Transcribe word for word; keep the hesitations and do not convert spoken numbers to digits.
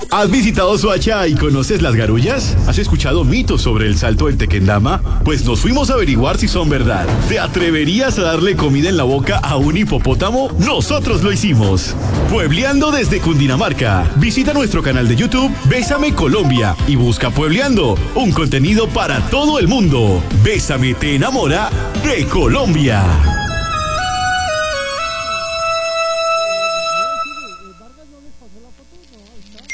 ¿Has visitado Soacha y conoces las garullas? ¿Has escuchado mitos sobre el salto del Tequendama? Pues nos fuimos a averiguar si son verdad. ¿Te atreverías a darle comida en la boca a un hipopótamo? Nosotros lo hicimos. Puebleando desde Cundinamarca. Visita nuestro canal de YouTube Bésame Colombia y busca Puebleando, un contenido para todo el mundo. Bésame te enamora de Colombia.